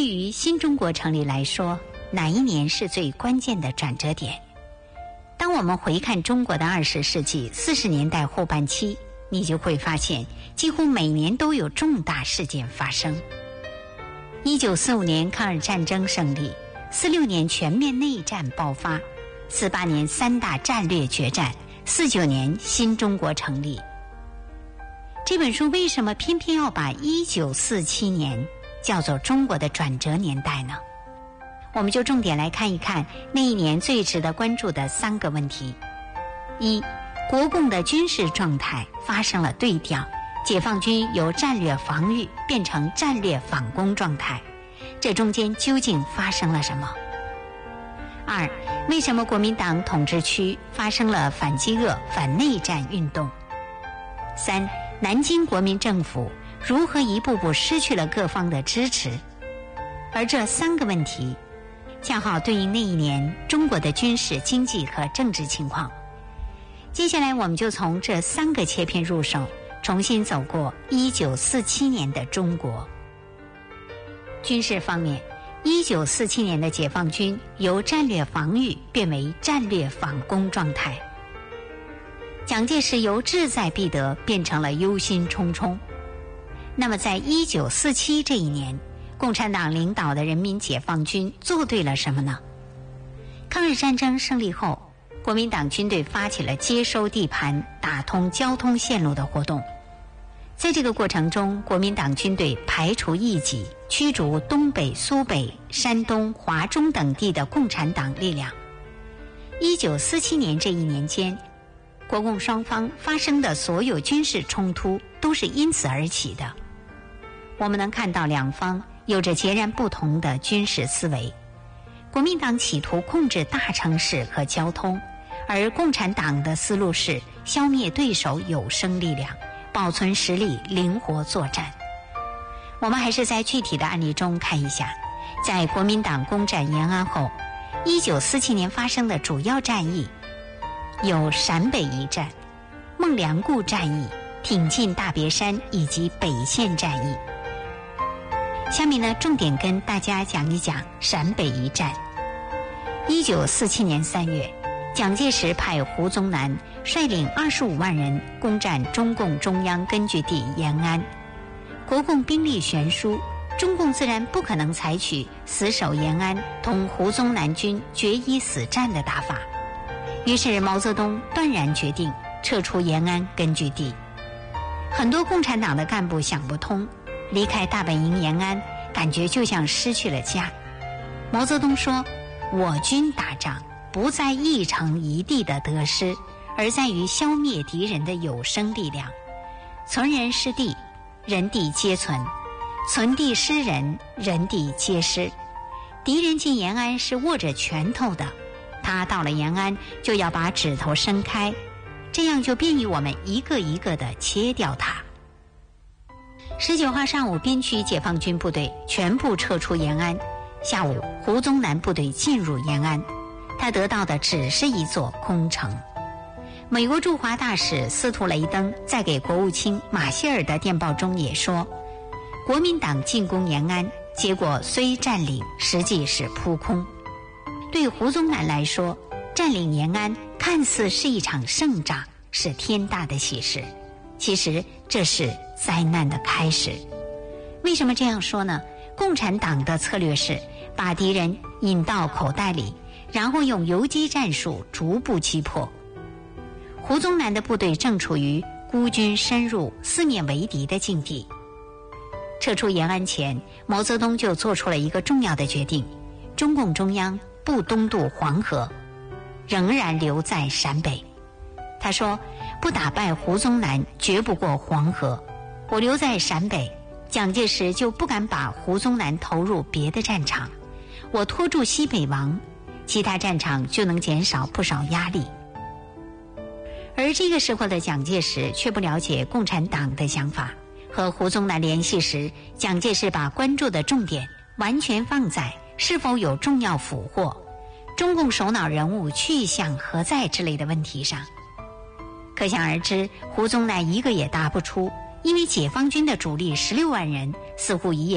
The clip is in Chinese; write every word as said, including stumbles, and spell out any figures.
于新中国成立来说，哪一年是最关键的转折点？当我们回看中国的二十世纪四十年代后半期，你就会发现几乎每年都有重大事件发生。一九四五年抗日战争胜利，四六年全面内战爆发，四八年三大战略决战，四九年新中国成立。这本书为什么偏偏要把一九四七年叫做中国的转折年代呢？我们就重点来看一看那一年最值得关注的三个问题。一，国共的军事状态发生了对调，解放军由战略防御变成战略反攻状态，这中间究竟发生了什么？二，为什么国民党统治区发生了反饥饿、反内战运动？三，南京国民政府如何一步步失去了各方的支持？而这三个问题恰好对应那一年中国的军事、经济和政治情况。接下来我们就从这三个切片入手，重新走过一九四七年的中国。军事方面，一九四七年的解放军由战略防御变为战略反攻状态，蒋介石由志在必得变成了忧心忡忡。那么在一九四七这一年，共产党领导的人民解放军做对了什么呢？抗日战争胜利后，国民党军队发起了接收地盘、打通交通线路的活动。在这个过程中，国民党军队排除异己，驱逐东北、苏北、山东、华中等地的共产党力量。一九四七年这一年间，国共双方发生的所有军事冲突都是因此而起的。我们能看到两方有着截然不同的军事思维。国民党企图控制大城市和交通，而共产党的思路是消灭对手有生力量，保存实力，灵活作战。我们还是在具体的案例中看一下，在国民党攻占延安后，一九四七年发生的主要战役有陕北一战、孟良崮战役、挺进大别山以及北线战役。下面呢，重点跟大家讲一讲陕北一战。一九四七年三月，蒋介石派胡宗南率领二十五万人攻占中共中央根据地延安。国共兵力悬殊，中共自然不可能采取死守延安同胡宗南军决一死战的打法，于是毛泽东断然决定撤出延安根据地。很多共产党的干部想不通，离开大本营延安，感觉就像失去了家。毛泽东说，我军打仗不在一城一地的得失，而在于消灭敌人的有生力量。存人失地，人地皆存；存地失人，人地皆失。敌人进延安是握着拳头的，他到了延安就要把指头伸开，这样就便于我们一个一个地切掉它。十九号上午，边区解放军部队全部撤出延安。下午，胡宗南部队进入延安，他得到的只是一座空城。美国驻华大使司徒雷登在给国务卿马歇尔的电报中也说，国民党进攻延安，结果虽占领，实际是扑空。对胡宗南来说，占领延安看似是一场胜仗，是天大的喜事，其实这是灾难的开始。为什么这样说呢？共产党的策略是把敌人引到口袋里，然后用游击战术逐步击破。胡宗南的部队正处于孤军深入、四面围敌的境地。撤出延安前，毛泽东就做出了一个重要的决定：中共中央不东渡黄河，仍然留在陕北。他说，不打败胡宗南，绝不过黄河。我留在陕北，蒋介石就不敢把胡宗南投入别的战场，我拖住西北王，其他战场就能减少不少压力。而这个时候的蒋介石却不了解共产党的想法，和胡宗南联系时，蒋介石把关注的重点完全放在是否有重要俘获、中共首脑人物去向何在之类的问题上。可想而知，胡宗南一个也答不出，因为解放军的主力十六万人似乎一夜